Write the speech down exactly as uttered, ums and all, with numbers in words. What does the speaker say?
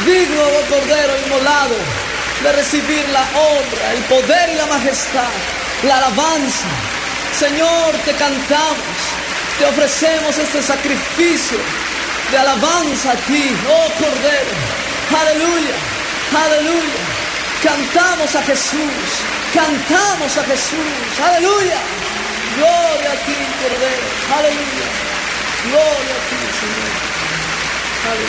digno, oh Cordero inmolado, de recibir la honra, el poder y la majestad, la alabanza. Señor, te cantamos, te ofrecemos este sacrificio de alabanza a ti, oh Cordero. Aleluya, aleluya. Cantamos a Jesús, cantamos a Jesús, aleluya. Gloria a ti, Cordero, aleluya. Gloria a ti, Señor. Aleluya.